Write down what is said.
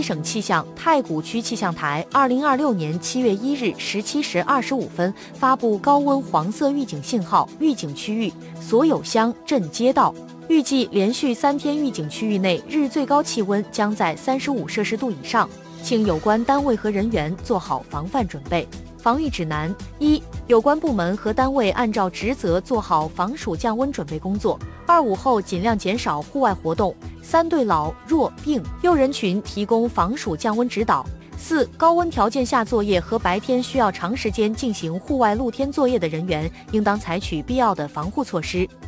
省气象太谷区气象台2026年7月1日17时25分发布高温黄色预警信号，预警区域所有乡镇街道。预计连续3天预警区域内日最高气温将在35摄氏度以上，请有关单位和人员做好防范准备。防御指南：1、有关部门和单位按照职责做好防暑降温准备工作。2、午后尽量减少户外活动。3、对老弱病幼人群提供防暑降温指导。4、高温条件下作业和白天需要长时间进行户外露天作业的人员，应当采取必要的防护措施。